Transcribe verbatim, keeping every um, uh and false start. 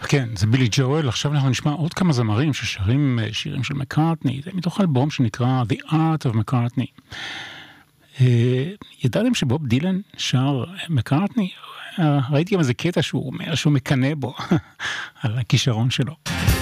כן, זה בילי ג'ואל. עכשיו אנחנו נשמע עוד כמה זמרים ששרים שירים של מקארטני. זה מתוך אלבום שנקרא The Art of McCartney. ידעתם שבוב דילן שר מקארטני? ראיתי גם איזה קטע שהוא אומר שהוא מקנה בו על הכישרון שלו.